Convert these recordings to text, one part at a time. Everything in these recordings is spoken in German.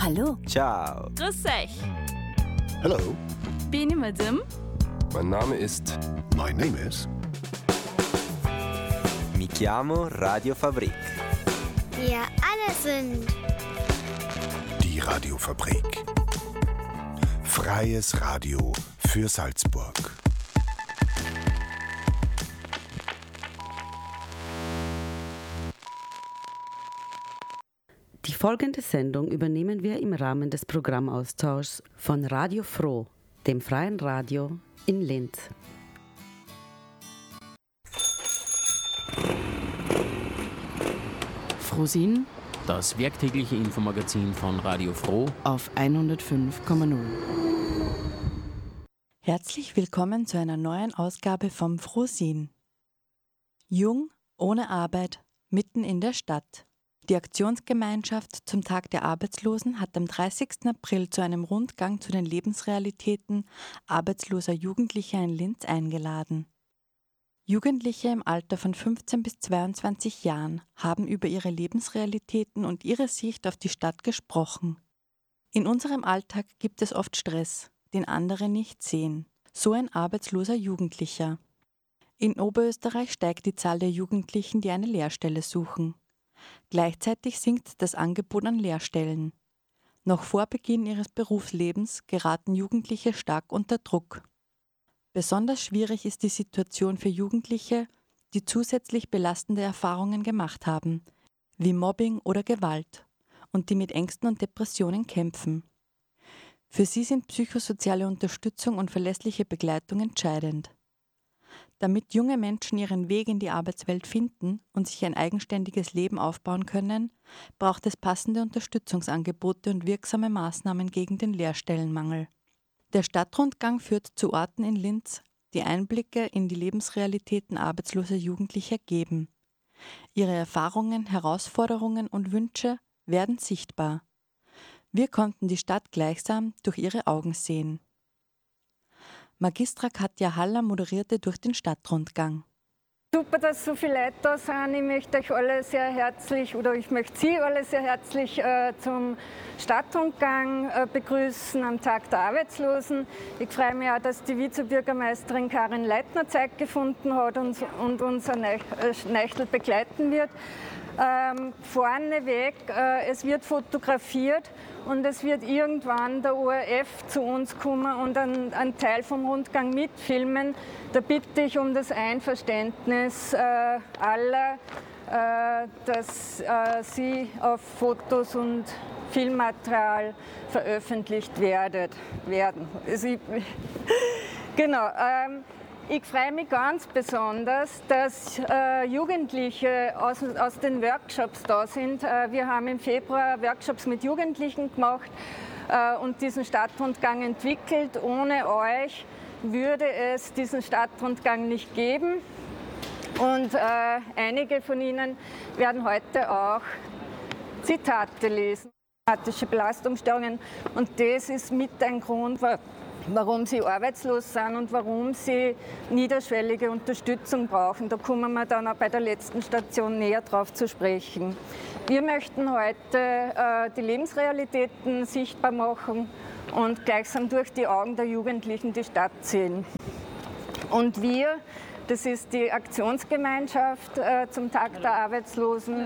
Hallo. Ciao. Grüß euch. Hello. Bin ich Madame? Mein Name ist... My name is... Mi chiamo Radio Fabrik. Wir alle sind Die Radiofabrik. Freies Radio für Salzburg. Die folgende Sendung übernehmen wir im Rahmen des Programmaustauschs von Radio Froh, dem freien Radio in Linz. Frohsinn, das werktägliche Infomagazin von Radio Froh auf 105,0. Herzlich willkommen zu einer neuen Ausgabe vom Frohsinn. Jung, ohne Arbeit, mitten in der Stadt. Die Aktionsgemeinschaft zum Tag der Arbeitslosen hat am 30. April zu einem Rundgang zu den Lebensrealitäten arbeitsloser Jugendlicher in Linz eingeladen. Jugendliche im Alter von 15 bis 22 Jahren haben über ihre Lebensrealitäten und ihre Sicht auf die Stadt gesprochen. In unserem Alltag gibt es oft Stress, den andere nicht sehen. So ein arbeitsloser Jugendlicher. In Oberösterreich steigt die Zahl der Jugendlichen, die eine Lehrstelle suchen. Gleichzeitig sinkt das Angebot an Lehrstellen. Noch vor Beginn ihres Berufslebens geraten Jugendliche stark unter Druck. Besonders schwierig ist die Situation für Jugendliche, die zusätzlich belastende Erfahrungen gemacht haben, wie Mobbing oder Gewalt, und die mit Ängsten und Depressionen kämpfen. Für sie sind psychosoziale Unterstützung und verlässliche Begleitung entscheidend. Damit junge Menschen ihren Weg in die Arbeitswelt finden und sich ein eigenständiges Leben aufbauen können, braucht es passende Unterstützungsangebote und wirksame Maßnahmen gegen den Lehrstellenmangel. Der Stadtrundgang führt zu Orten in Linz, die Einblicke in die Lebensrealitäten arbeitsloser Jugendlicher geben. Ihre Erfahrungen, Herausforderungen und Wünsche werden sichtbar. Wir konnten die Stadt gleichsam durch ihre Augen sehen. Magistra Katja Haller moderierte durch den Stadtrundgang. Super, dass so viele Leute da sind. Ich möchte euch alle sehr herzlich, oder ich möchte Sie alle sehr herzlich zum Stadtrundgang begrüßen am Tag der Arbeitslosen. Ich freue mich auch, dass die Vizebürgermeisterin Karin Leitner Zeit gefunden hat und unser Neuchtel begleiten wird. Vorneweg, es wird fotografiert und es wird irgendwann der ORF zu uns kommen und einen Teil vom Rundgang mitfilmen. Da bitte ich um das Einverständnis aller, dass sie auf Fotos und Filmmaterial veröffentlicht werden. Also genau. Ich freue mich ganz besonders, dass Jugendliche aus den Workshops da sind. Wir haben im Februar Workshops mit Jugendlichen gemacht und diesen Stadtrundgang entwickelt. Ohne euch würde es diesen Stadtrundgang nicht geben. Und einige von Ihnen werden heute auch Zitate lesen. Psychosomatische Belastungsstörungen. Und das ist mit ein Grund, warum sie arbeitslos sind und warum sie niederschwellige Unterstützung brauchen. Da kommen wir dann auch bei der letzten Station näher drauf zu sprechen. Wir möchten heute die Lebensrealitäten sichtbar machen und gleichsam durch die Augen der Jugendlichen die Stadt sehen. Und wir, das ist die Aktionsgemeinschaft zum Tag der Arbeitslosen.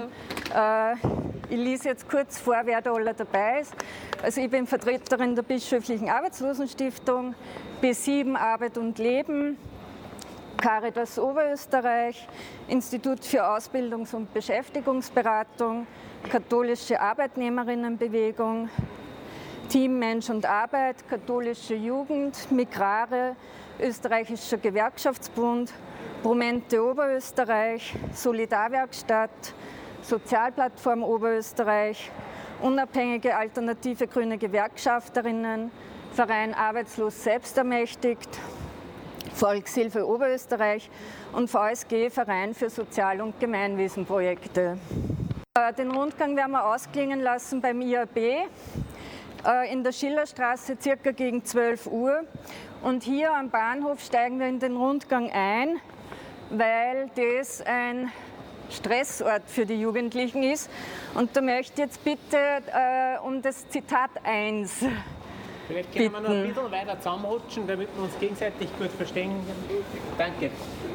Ich lese jetzt kurz vor, wer da alle dabei ist. Also ich bin Vertreterin der Bischöflichen Arbeitslosenstiftung, B7 Arbeit und Leben, Caritas Oberösterreich, Institut für Ausbildungs- und Beschäftigungsberatung, Katholische Arbeitnehmerinnenbewegung, Team Mensch und Arbeit, Katholische Jugend, Migrare, Österreichischer Gewerkschaftsbund, Promente Oberösterreich, Solidarwerkstatt, Sozialplattform Oberösterreich, Unabhängige Alternative Grüne Gewerkschafterinnen, Verein Arbeitslos Selbstermächtigt, Volkshilfe Oberösterreich und VSG, Verein für Sozial- und Gemeinwesenprojekte. Den Rundgang werden wir ausklingen lassen beim IAB in der Schillerstraße circa gegen 12 Uhr. Und hier am Bahnhof steigen wir in den Rundgang ein, weil das ein Stressort für die Jugendlichen ist. Und da möchte ich jetzt bitte um das Zitat 1 Vielleicht können wir noch ein bisschen weiter zusammenrutschen, damit wir uns gegenseitig gut verstehen. Danke.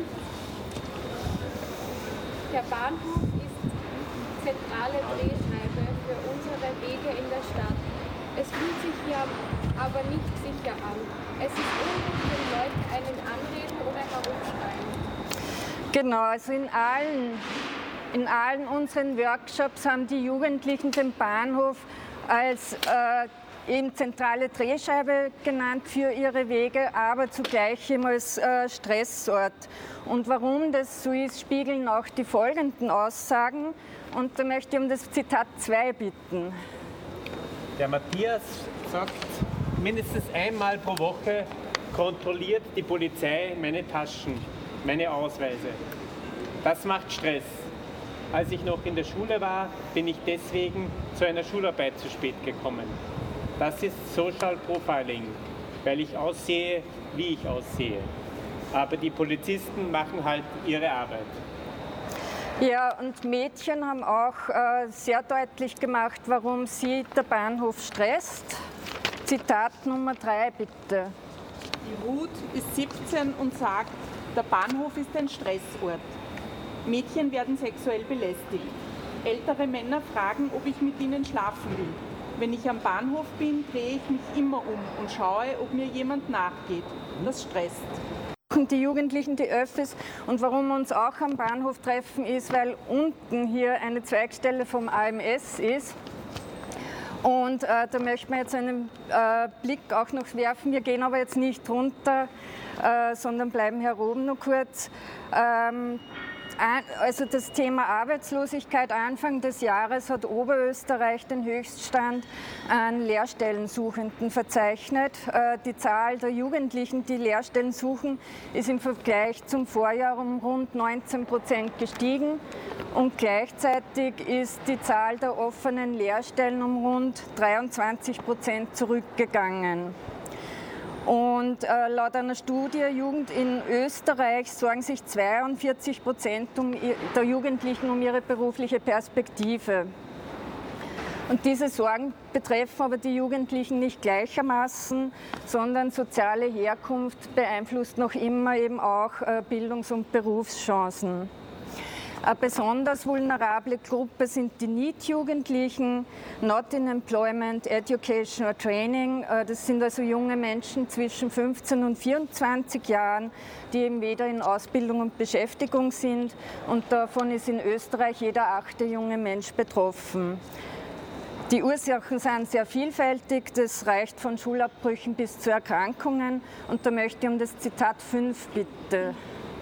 Der Bahnhof ist die zentrale Drehscheibe für unsere Wege in der Stadt. Es fühlt sich hier aber nicht sicher an. Es ist unruhig, wenn Leute einen anreden oder herumschreien. Genau, also in allen unseren Workshops haben die Jugendlichen den Bahnhof als eben zentrale Drehscheibe genannt für ihre Wege, aber zugleich eben als Stressort. Und warum das so ist, spiegeln auch die folgenden Aussagen. Und da möchte ich um das Zitat 2 bitten. Der Matthias sagt, mindestens einmal pro Woche kontrolliert die Polizei meine Taschen, meine Ausweise. Das macht Stress. Als ich noch in der Schule war, bin ich deswegen zu einer Schularbeit zu spät gekommen. Das ist Social Profiling, weil ich aussehe, wie ich aussehe. Aber die Polizisten machen halt ihre Arbeit. Ja, und Mädchen haben auch sehr deutlich gemacht, warum sie der Bahnhof stresst. Zitat Nummer 3, bitte. Die Ruth ist 17 und sagt, der Bahnhof ist ein Stressort. Mädchen werden sexuell belästigt. Ältere Männer fragen, ob ich mit ihnen schlafen will. Wenn ich am Bahnhof bin, drehe ich mich immer um und schaue, ob mir jemand nachgeht. Das stresst. Und die Jugendlichen, die Öffis, und warum wir uns auch am Bahnhof treffen, ist, weil unten hier eine Zweigstelle vom AMS ist. Und da möchten wir jetzt einen Blick auch noch werfen. Wir gehen aber jetzt nicht runter, sondern bleiben hier oben noch kurz. Also das Thema Arbeitslosigkeit Anfang des Jahres hat Oberösterreich den Höchststand an Lehrstellensuchenden verzeichnet. Die Zahl der Jugendlichen, die Lehrstellen suchen, ist im Vergleich zum Vorjahr um rund 19% gestiegen und gleichzeitig ist die Zahl der offenen Lehrstellen um rund 23% zurückgegangen. Und laut einer Studie Jugend in Österreich sorgen sich 42% der Jugendlichen um ihre berufliche Perspektive. Und diese Sorgen betreffen aber die Jugendlichen nicht gleichermaßen, sondern soziale Herkunft beeinflusst noch immer eben auch Bildungs- und Berufschancen. Eine besonders vulnerable Gruppe sind die NEET-Jugendlichen, Not in Employment, Education or Training. Das sind also junge Menschen zwischen 15 und 24 Jahren, die eben weder in Ausbildung und Beschäftigung sind. Und davon ist in Österreich jeder 8. junge Mensch betroffen. Die Ursachen sind sehr vielfältig, das reicht von Schulabbrüchen bis zu Erkrankungen. Und da möchte ich um das Zitat 5 bitten.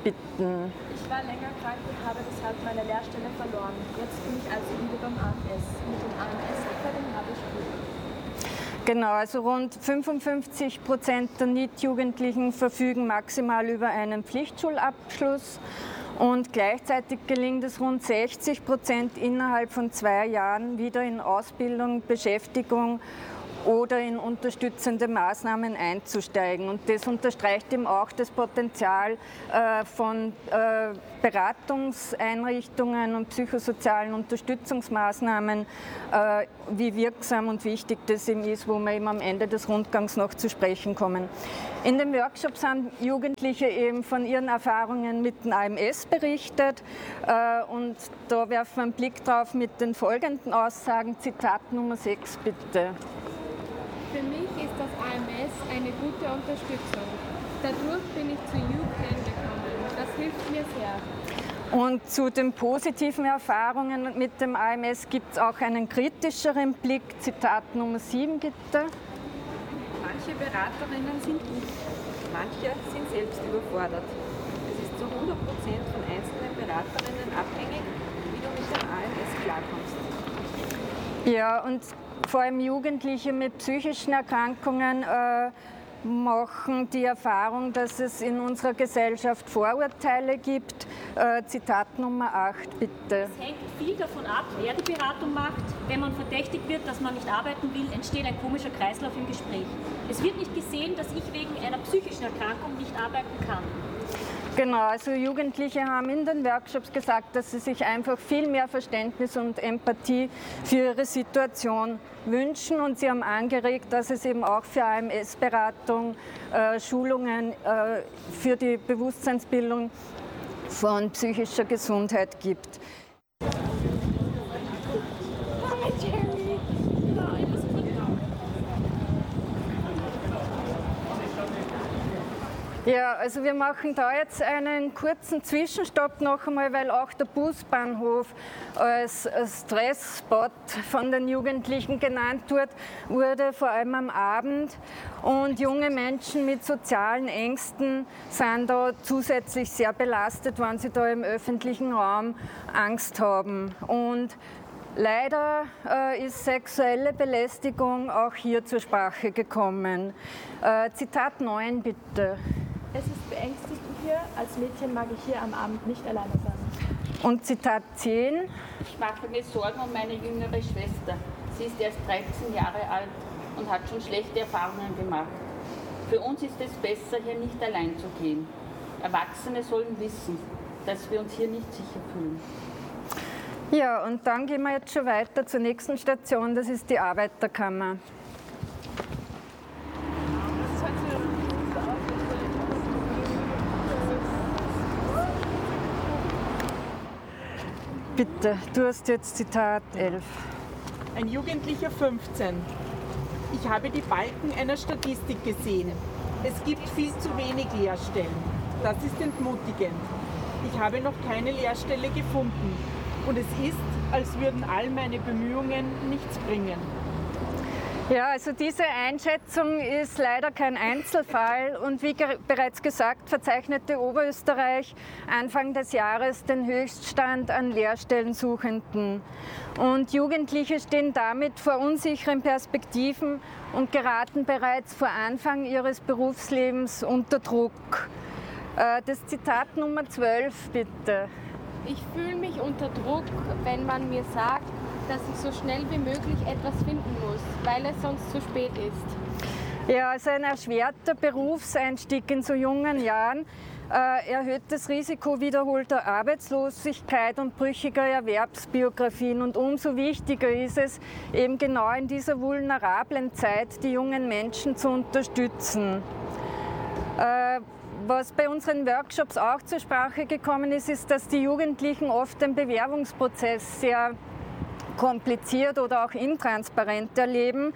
Ich war länger krank und habe deshalb meine Lehrstelle verloren. Jetzt bin ich also wieder beim AMS. Mit den AMS-Regeln habe ich Glück. Genau, also rund 55% der NEET-Jugendlichen verfügen maximal über einen Pflichtschulabschluss und gleichzeitig gelingt es rund 60% innerhalb von 2 Jahren wieder in Ausbildung, Beschäftigung oder in unterstützende Maßnahmen einzusteigen. Und das unterstreicht eben auch das Potenzial von Beratungseinrichtungen und psychosozialen Unterstützungsmaßnahmen, wie wirksam und wichtig das eben ist, wo wir eben am Ende des Rundgangs noch zu sprechen kommen. In den Workshops haben Jugendliche eben von ihren Erfahrungen mit dem AMS berichtet und da werfen wir einen Blick drauf mit den folgenden Aussagen. Zitat Nummer 6 bitte. Für mich ist das AMS eine gute Unterstützung. Dadurch bin ich zu YouCan gekommen. Das hilft mir sehr. Und zu den positiven Erfahrungen mit dem AMS gibt es auch einen kritischeren Blick. Zitat Nummer 7 bitte. Manche Beraterinnen sind gut, manche sind selbst überfordert. Es ist zu 100% von einzelnen Beraterinnen abhängig, wie du mit dem AMS klarkommst. Ja, und vor allem Jugendliche mit psychischen Erkrankungen machen die Erfahrung, dass es in unserer Gesellschaft Vorurteile gibt. Zitat Nummer 8, bitte. Es hängt viel davon ab, wer die Beratung macht. Wenn man verdächtigt wird, dass man nicht arbeiten will, entsteht ein komischer Kreislauf im Gespräch. Es wird nicht gesehen, dass ich wegen einer psychischen Erkrankung nicht arbeiten kann. Genau, also Jugendliche haben in den Workshops gesagt, dass sie sich einfach viel mehr Verständnis und Empathie für ihre Situation wünschen, und sie haben angeregt, dass es eben auch für AMS-Beratung, Schulungen für die Bewusstseinsbildung von psychischer Gesundheit gibt. Ja, also wir machen da jetzt einen kurzen Zwischenstopp noch einmal, weil auch der Busbahnhof als Stressspot von den Jugendlichen genannt wurde, vor allem am Abend. Und junge Menschen mit sozialen Ängsten sind da zusätzlich sehr belastet, wenn sie da im öffentlichen Raum Angst haben. Und leider ist sexuelle Belästigung auch hier zur Sprache gekommen. Zitat 9 bitte. Es ist beängstigend hier. Als Mädchen mag ich hier am Abend nicht alleine sein. Und Zitat 10. Ich mache mir Sorgen um meine jüngere Schwester. Sie ist erst 13 Jahre alt und hat schon schlechte Erfahrungen gemacht. Für uns ist es besser, hier nicht allein zu gehen. Erwachsene sollen wissen, dass wir uns hier nicht sicher fühlen. Ja, und dann gehen wir jetzt schon weiter zur nächsten Station, das ist die Arbeiterkammer. Bitte, du hast jetzt Zitat 11. Ein Jugendlicher 15. Ich habe die Balken einer Statistik gesehen. Es gibt viel zu wenig Lehrstellen. Das ist entmutigend. Ich habe noch keine Lehrstelle gefunden. Und es ist, als würden all meine Bemühungen nichts bringen. Ja, also diese Einschätzung ist leider kein Einzelfall, und wie bereits gesagt, verzeichnete Oberösterreich Anfang des Jahres den Höchststand an Lehrstellensuchenden. Und Jugendliche stehen damit vor unsicheren Perspektiven und geraten bereits vor Anfang ihres Berufslebens unter Druck. Das Zitat Nummer 12 bitte. Ich fühle mich unter Druck, wenn man mir sagt, dass ich so schnell wie möglich etwas finden muss, weil es sonst zu spät ist. Ja, also ein erschwerter Berufseinstieg in so jungen Jahren erhöht das Risiko wiederholter Arbeitslosigkeit und brüchiger Erwerbsbiografien. Und umso wichtiger ist es, eben genau in dieser vulnerablen Zeit die jungen Menschen zu unterstützen. Was bei unseren Workshops auch zur Sprache gekommen ist, ist, dass die Jugendlichen oft den Bewerbungsprozess sehr kompliziert oder auch intransparent erleben,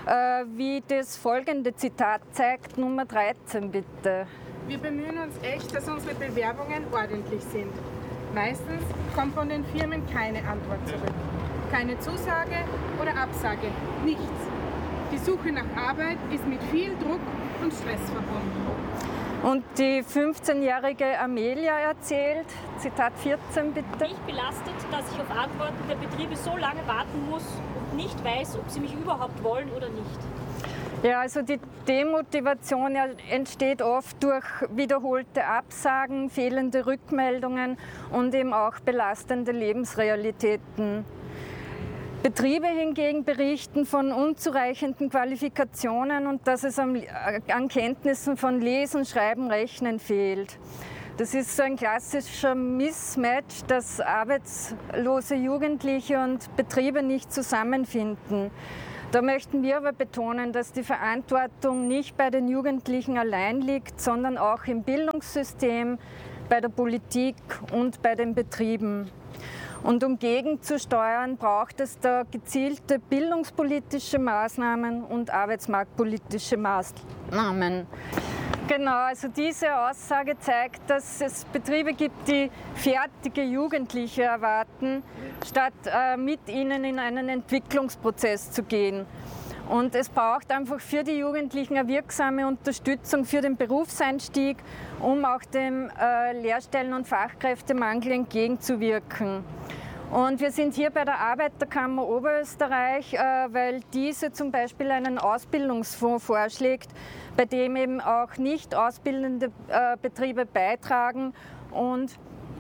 wie das folgende Zitat zeigt, Nummer 13 bitte. Wir bemühen uns echt, dass unsere Bewerbungen ordentlich sind. Meistens kommt von den Firmen keine Antwort zurück. Keine Zusage oder Absage, nichts. Die Suche nach Arbeit ist mit viel Druck und Stress verbunden. Und die 15-jährige Amelia erzählt, Zitat 14 bitte. Mich belastet, dass ich auf Antworten der Betriebe so lange warten muss und nicht weiß, ob sie mich überhaupt wollen oder nicht. Ja, also die Demotivation entsteht oft durch wiederholte Absagen, fehlende Rückmeldungen und eben auch belastende Lebensrealitäten. Betriebe hingegen berichten von unzureichenden Qualifikationen und dass es an Kenntnissen von Lesen, Schreiben, Rechnen fehlt. Das ist so ein klassischer Mismatch, dass arbeitslose Jugendliche und Betriebe nicht zusammenfinden. Da möchten wir aber betonen, dass die Verantwortung nicht bei den Jugendlichen allein liegt, sondern auch im Bildungssystem, bei der Politik und bei den Betrieben. Und um gegenzusteuern, braucht es da gezielte bildungspolitische Maßnahmen und arbeitsmarktpolitische Maßnahmen. Genau, also diese Aussage zeigt, dass es Betriebe gibt, die fertige Jugendliche erwarten, statt mit ihnen in einen Entwicklungsprozess zu gehen. Und es braucht einfach für die Jugendlichen eine wirksame Unterstützung für den Berufseinstieg, um auch dem Lehrstellen- und Fachkräftemangel entgegenzuwirken. Und wir sind hier bei der Arbeiterkammer Oberösterreich, weil diese zum Beispiel einen Ausbildungsfonds vorschlägt, bei dem eben auch nicht ausbildende Betriebe beitragen und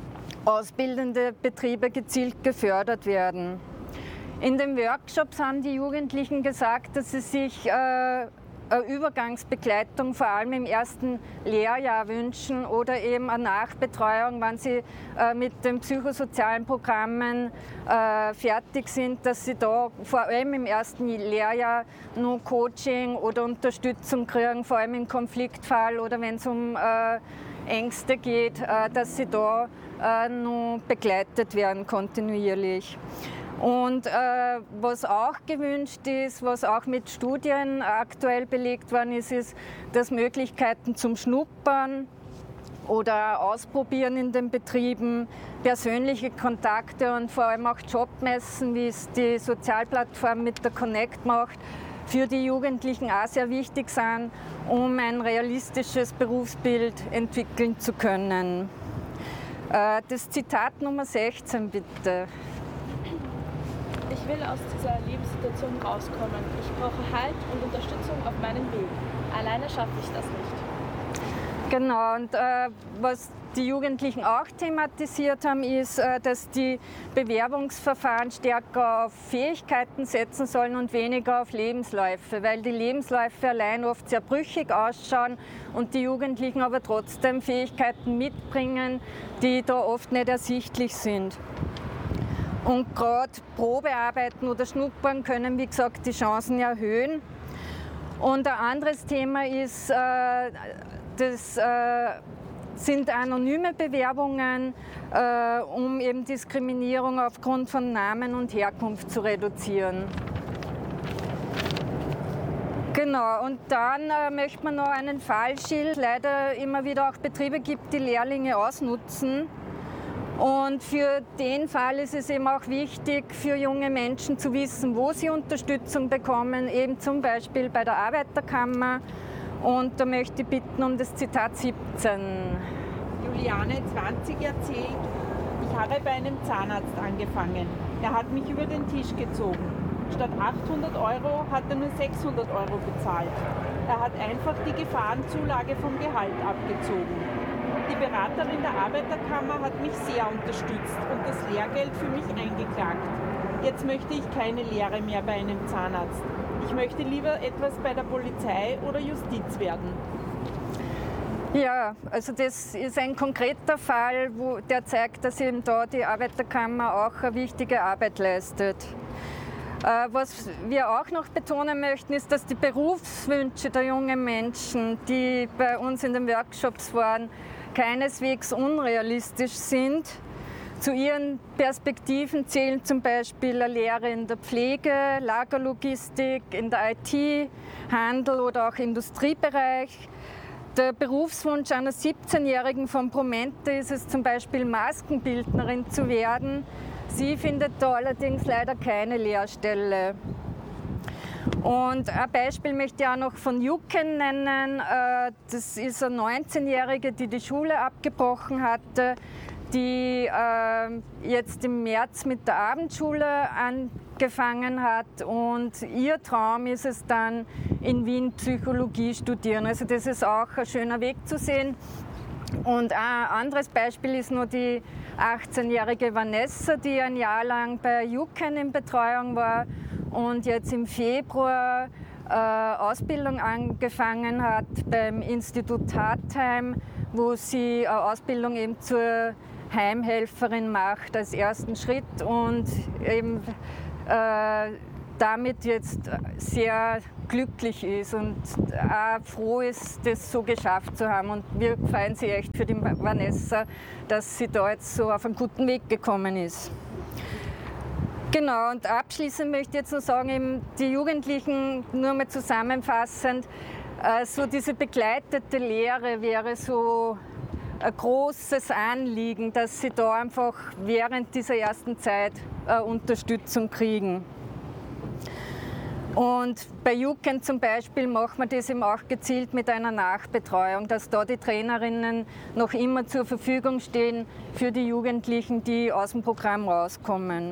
ausbildende Betriebe gezielt gefördert werden. In den Workshops haben die Jugendlichen gesagt, dass sie sich eine Übergangsbegleitung vor allem im ersten Lehrjahr wünschen oder eben eine Nachbetreuung, wenn sie mit den psychosozialen Programmen fertig sind, dass sie da vor allem im ersten Lehrjahr nur Coaching oder Unterstützung kriegen, vor allem im Konfliktfall oder wenn es um Ängste geht, dass sie da nur begleitet werden kontinuierlich. Und was auch gewünscht ist, was auch mit Studien aktuell belegt worden ist, ist, dass Möglichkeiten zum Schnuppern oder Ausprobieren in den Betrieben, persönliche Kontakte und vor allem auch Jobmessen, wie es die Sozialplattform mit der Connect macht, für die Jugendlichen auch sehr wichtig sind, um ein realistisches Berufsbild entwickeln zu können. Das Zitat Nummer 16, bitte. Ich will aus dieser Lebenssituation rauskommen. Ich brauche Halt und Unterstützung auf meinem Weg. Alleine schaffe ich das nicht. Genau, und was die Jugendlichen auch thematisiert haben, ist, dass die Bewerbungsverfahren stärker auf Fähigkeiten setzen sollen und weniger auf Lebensläufe, weil die Lebensläufe allein oft sehr brüchig ausschauen und die Jugendlichen aber trotzdem Fähigkeiten mitbringen, die da oft nicht ersichtlich sind. Und gerade Probearbeiten oder Schnuppern können, wie gesagt, die Chancen erhöhen. Und ein anderes Thema ist, das sind anonyme Bewerbungen, um eben Diskriminierung aufgrund von Namen und Herkunft zu reduzieren. Genau, und dann möchte man noch einen Fall schildern. Leider immer wieder auch Betriebe gibt, die Lehrlinge ausnutzen. Und für den Fall ist es eben auch wichtig, für junge Menschen zu wissen, wo sie Unterstützung bekommen, eben zum Beispiel bei der Arbeiterkammer. Und da möchte ich bitten um das Zitat 17. Juliane, 20, erzählt, ich habe bei einem Zahnarzt angefangen. Er hat mich über den Tisch gezogen. Statt 800 € hat er nur 600 € bezahlt. Er hat einfach die Gefahrenzulage vom Gehalt abgezogen. Die Beraterin der Arbeiterkammer hat mich sehr unterstützt und das Lehrgeld für mich eingeklagt. Jetzt möchte ich keine Lehre mehr bei einem Zahnarzt. Ich möchte lieber etwas bei der Polizei oder Justiz werden. Ja, also das ist ein konkreter Fall, der zeigt, dass eben da die Arbeiterkammer auch eine wichtige Arbeit leistet. Was wir auch noch betonen möchten, ist, dass die Berufswünsche der jungen Menschen, die bei uns in den Workshops waren, keineswegs unrealistisch sind. Zu ihren Perspektiven zählen zum Beispiel eine Lehre in der Pflege, Lagerlogistik, in der IT, Handel oder auch Industriebereich. Der Berufswunsch einer 17-Jährigen von Promente ist es zum Beispiel, Maskenbildnerin zu werden. Sie findet da allerdings leider keine Lehrstelle. Und ein Beispiel möchte ich auch noch von Juken nennen. Das ist eine 19-Jährige, die die Schule abgebrochen hatte, die jetzt im März mit der Abendschule angefangen hat. Und ihr Traum ist es dann, in Wien Psychologie studieren. Also das ist auch ein schöner Weg zu sehen. Und ein anderes Beispiel ist nur die 18-jährige Vanessa, die ein Jahr lang bei Juken in Betreuung war und jetzt im Februar Ausbildung angefangen hat beim Institut Hartheim, wo sie eine Ausbildung eben zur Heimhelferin macht als ersten Schritt und eben damit jetzt sehr glücklich ist und auch froh ist, das so geschafft zu haben. Und wir freuen sich echt für die Vanessa, dass sie da jetzt so auf einen guten Weg gekommen ist. Genau, und abschließend möchte ich jetzt noch sagen, eben die Jugendlichen, nur mal zusammenfassend, so diese begleitete Lehre wäre so ein großes Anliegen, dass sie da einfach während dieser ersten Zeit Unterstützung kriegen. Und bei Juken zum Beispiel macht man das eben auch gezielt mit einer Nachbetreuung, dass da die Trainerinnen noch immer zur Verfügung stehen für die Jugendlichen, die aus dem Programm rauskommen.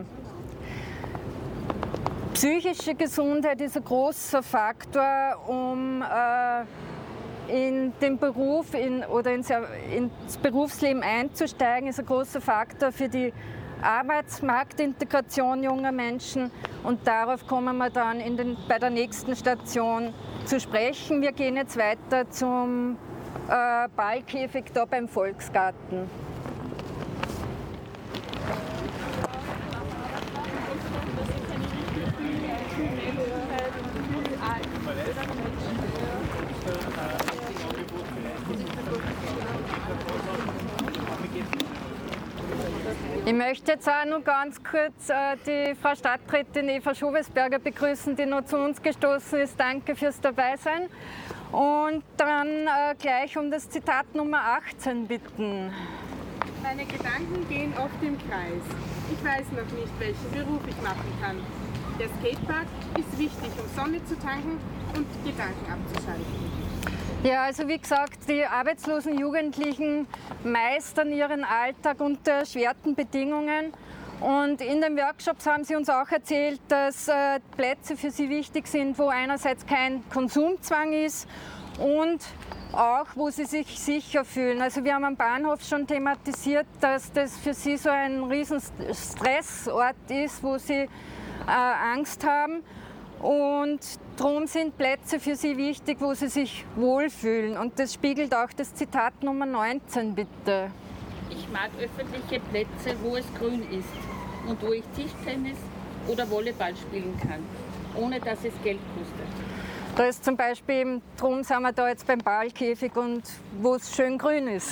Psychische Gesundheit ist ein großer Faktor, um in den Beruf oder ins Berufsleben einzusteigen, ist ein großer Faktor für die Arbeitsmarktintegration junger Menschen und darauf kommen wir dann bei der nächsten Station zu sprechen. Wir gehen jetzt weiter zum Ballkäfig da beim Volksgarten. Ich möchte jetzt auch noch ganz kurz die Frau Stadträtin Eva Schobesberger begrüßen, die noch zu uns gestoßen ist. Danke fürs Dabeisein. Und dann gleich um das Zitat Nummer 18 bitten. Meine Gedanken gehen oft im Kreis. Ich weiß noch nicht, welchen Beruf ich machen kann. Der Skatepark ist wichtig, um Sonne zu tanken und Gedanken abzuschalten. Ja, also wie gesagt, die arbeitslosen Jugendlichen meistern ihren Alltag unter erschwerten Bedingungen. Und in den Workshops haben sie uns auch erzählt, dass Plätze für sie wichtig sind, wo einerseits kein Konsumzwang ist und auch, wo sie sich sicher fühlen. Also wir haben am Bahnhof schon thematisiert, dass das für sie so ein riesen Stressort ist, wo sie Angst haben. Und darum sind Plätze für sie wichtig, wo sie sich wohlfühlen. Und das spiegelt auch das Zitat Nummer 19, bitte. Ich mag öffentliche Plätze, wo es grün ist und wo ich Tischtennis oder Volleyball spielen kann, ohne dass es Geld kostet. Da ist zum Beispiel eben, drum sind wir da jetzt beim Ballkäfig und wo es schön grün ist.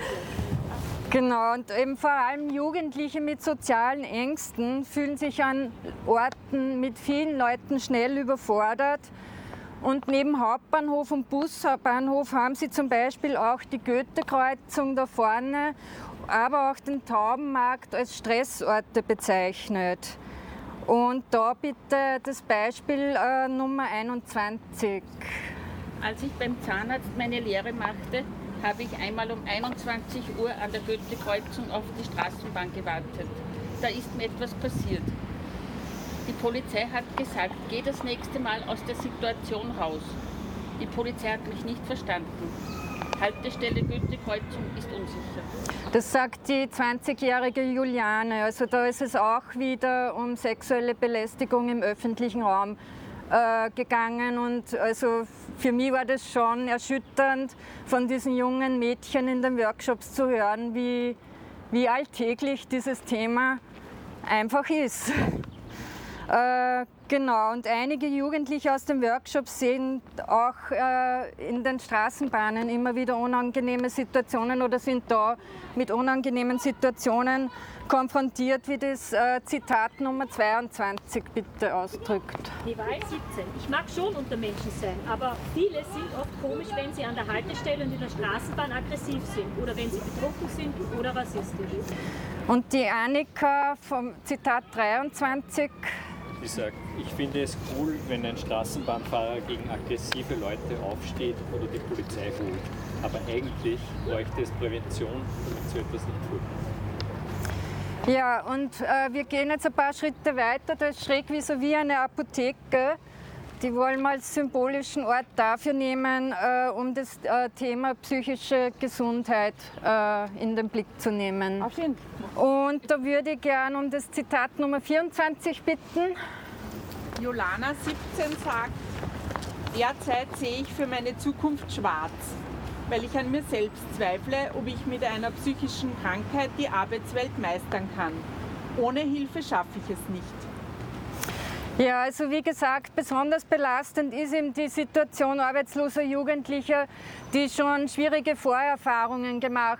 Genau, und eben vor allem Jugendliche mit sozialen Ängsten fühlen sich an Orten mit vielen Leuten schnell überfordert. Und neben Hauptbahnhof und Busbahnhof haben sie zum Beispiel auch die Goethe-Kreuzung da vorne, aber auch den Taubenmarkt als Stressorte bezeichnet. Und da bitte das Beispiel Nummer 21. Als ich beim Zahnarzt meine Lehre machte, habe ich einmal um 21 Uhr an der Goethe-Kreuzung auf die Straßenbahn gewartet. Da ist mir etwas passiert. Die Polizei hat gesagt, geh das nächste Mal aus der Situation raus. Die Polizei hat mich nicht verstanden. Haltestelle Goethe-Kreuzung ist unsicher. Das sagt die 20-jährige Juliane. Also da ist es auch wieder um sexuelle Belästigung im öffentlichen Raum gegangen. Und also für mich war das schon erschütternd, von diesen jungen Mädchen in den Workshops zu hören, wie alltäglich dieses Thema einfach ist. Genau, und einige Jugendliche aus den Workshops sehen auch in den Straßenbahnen immer wieder unangenehme Situationen oder sind da mit unangenehmen Situationen konfrontiert, wie das Zitat Nummer 22 bitte ausdrückt. Die Wahl 17. Ich mag schon unter Menschen sein, aber viele sind oft komisch, wenn sie an der Haltestelle und in der Straßenbahn aggressiv sind oder wenn sie betrunken sind oder rassistisch. Und die Annika vom Zitat 23. Sie sagt, ich finde es cool, wenn ein Straßenbahnfahrer gegen aggressive Leute aufsteht oder die Polizei holt. Aber eigentlich bräuchte es Prävention, damit so etwas nicht vorkommt. Ja, und wir gehen jetzt ein paar Schritte weiter. Da ist schräg vis-à-vis eine Apotheke. Die wollen wir als symbolischen Ort dafür nehmen, um das Thema psychische Gesundheit in den Blick zu nehmen. Und da würde ich gerne um das Zitat Nummer 24 bitten. Jolana 17 sagt, derzeit sehe ich für meine Zukunft schwarz, weil ich an mir selbst zweifle, ob ich mit einer psychischen Krankheit die Arbeitswelt meistern kann. Ohne Hilfe schaffe ich es nicht. Ja, also wie gesagt, besonders belastend ist eben die Situation arbeitsloser Jugendlicher, die schon schwierige Vorerfahrungen gemacht